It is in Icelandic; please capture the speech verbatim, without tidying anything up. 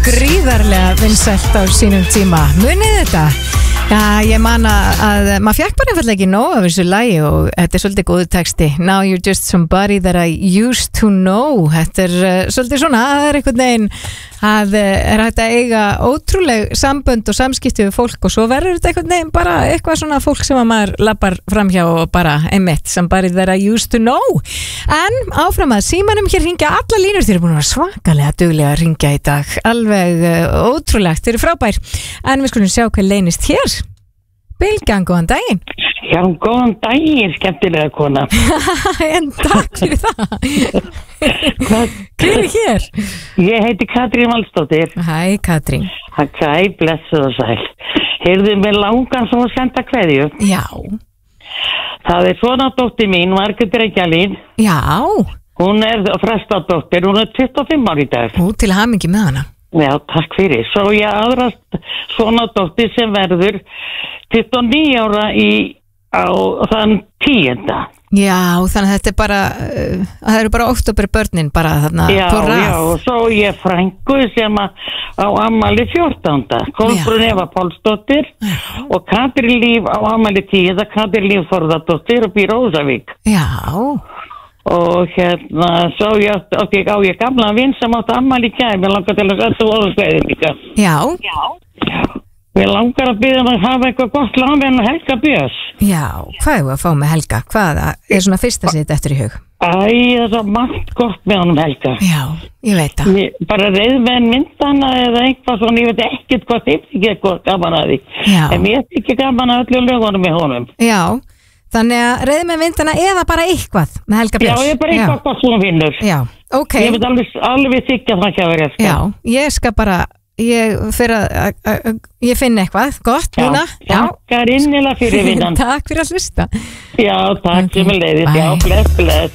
gríðarlega vinsælt á sínum tíma. Munið þetta? Já, ég man að maður fekk bara einfallega ekki nóg af þessu lagi og þetta er svolítið góðu texti. Now you're just somebody that I used to know. Þetta er uh, svolítið svona, það er einhvern veginn að er hægt að eiga ótrúleg sambönd og samskipti við fólk og svo verður þetta einhvern veginn bara eitthvað svona fólk sem að maður lappar framhjá og bara einmitt, somebody that I used to know. En áfram að símanum hér hringja alla línur, þeir eru búin að vera svakalega duglega að hringja í dag, alveg uh, ótrúlegt, þeir eru frábær. En við skulum sjá hvað leynist hér. Bylgjan, góðan daginn. Já, góðan daginn, skemmtilega kona. En takk fyrir það. Hver er hér? Ég heiti Katrín Valsdóttir. Hæ, Katrín. Hæ, blessuð og sæl. Heyrðu mig langan svo að senda kveðju. Já. Það er svona dóttir mín, Margrét Reykjalín. Já. Hún er frestadóttir, hún er tuttugu og fimm ára í dag. Ú, til hamingju með hana. Já, takk fyrir. Svo ég aðrast svona dóttir sem verður tuttugu og níu ára í, á þann tíunda. Já, þannig að þetta er bara, uh, það eru bara oktober börnin bara þarna já, på rað. Já, og svo ég frængu sem að á afmæli fjórtánda. Kolbrún Eva Pálsdóttir og Katrín Líf á afmæli tíunda, Katrín Líf Þórðardóttir og býr Ósavík. Já. Og hérna, svo ég átti á ég gamla vinn sem átti afmæli í gær, mér langar til að þetta voru hverðin líka. Já. Já. Já. Mér langar að byrja að hafa eitthvað gott lag en Helga Björns. Já, hvað er að fá með Helga? Hvað er svona fyrsta sitt eftir í hug? Æ, það er svo margt gott með honum Helga. Já, ég veit það. Mér, bara reyðmenn myndana eða eitthvað svona, ég veit ekkert hvað þið ekki eitthvað gaman að því. Já. En mér er ekki gaman að öllu lögunum með honum. Já. Þannig að reyði með myndina eða bara eitthvað með Helga Björns. Já, ég er bara eitthvað gott sem hún finnur. Já, ok. Ég veit alveg, alveg þykja það ekki að vera eitthvað. Já, ég skal bara, ég fyrir að, ég finn eitthvað gott já, núna. Já, takkar innilega fyrir vinnan. Takk fyrir að hlusta. Já, takk okay. Sem er leiðið. Já, bless, bless.